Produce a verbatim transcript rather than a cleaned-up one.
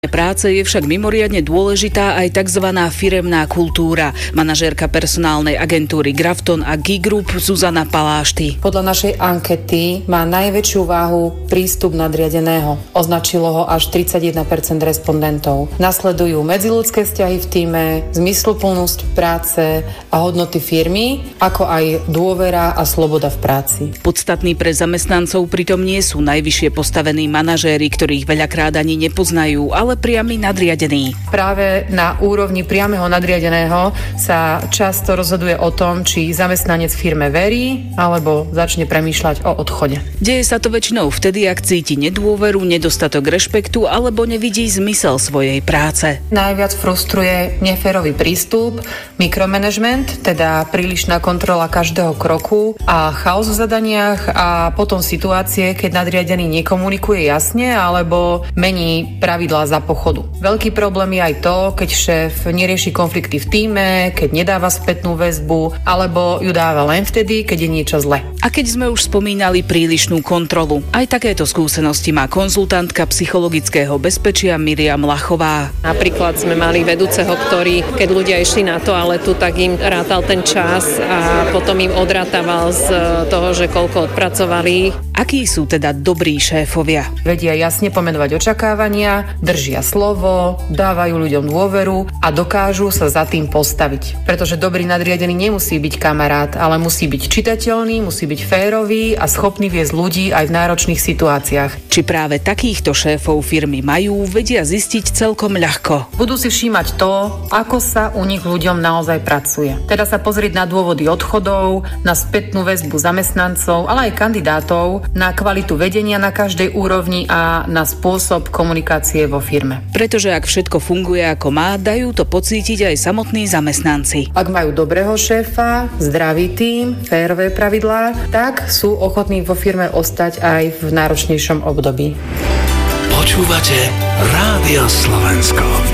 Práce je však mimoriadne dôležitá aj tzv. Firemná kultúra. Manažérka personálnej agentúry Grafton a G Group Zuzana Palášty. Podľa našej ankety má najväčšiu váhu prístup nadriadeného. Označilo ho až tridsaťjeden percent respondentov. Nasledujú medziľudské vzťahy v tíme, zmysluplnosť práce a hodnoty firmy, ako aj dôvera a sloboda v práci. Podstatní pre zamestnancov pritom nie sú najvyššie postavení manažéri, ktorých veľakrát ani nepoznajú, ale priamy nadriadený. Práve na úrovni priameho nadriadeného sa často rozhoduje o tom, či zamestnanec firme verí alebo začne premýšľať o odchode. Deje sa to väčšinou vtedy, ak cíti nedôveru, nedostatok rešpektu alebo nevidí zmysel svojej práce. Najviac frustruje neférový prístup, mikromanagement, teda prílišná kontrola každého kroku a chaos v zadaniach a potom situácie, keď nadriadený nekomunikuje jasne alebo mení pravidlá za pochodu. Veľký problém je aj to, keď šéf nerieši konflikty v tíme, keď nedáva spätnú väzbu, alebo ju dáva len vtedy, keď je niečo zle. A keď sme už spomínali prílišnú kontrolu, aj takéto skúsenosti má konzultantka psychologického bezpečia Miriam Lachová. Napríklad sme mali vedúceho, ktorý, keď ľudia išli na toaletu, tak im rátal ten čas a potom im odrátával z toho, že koľko odpracovali. Akí sú teda dobrí šéfovia? Vedia jasne pomenovať očakávania, držia slovo, dávajú ľuďom dôveru a dokážu sa za tým postaviť. Pretože dobrý nadriadený nemusí byť kamarát, ale musí byť čitateľný, musí byť férový a schopný viesť ľudí aj v náročných situáciách. Či práve takýchto šéfov firmy majú, vedia zistiť celkom ľahko. Budú si všímať to, ako sa u nich ľuďom naozaj pracuje. Teda sa pozrieť na dôvody odchodov, na spätnú väzbu zamestnancov, ale aj kandidátov, na kvalitu vedenia na každej úrovni a na spôsob komunikácie vo firme. Pretože ak všetko funguje ako má, dajú to pocítiť aj samotní zamestnanci. Ak majú dobrého šéfa, zdravý tím, férové pravidlá, tak sú ochotní vo firme ostať aj v náročnejšom období. Počúvate Rádio Slovensko.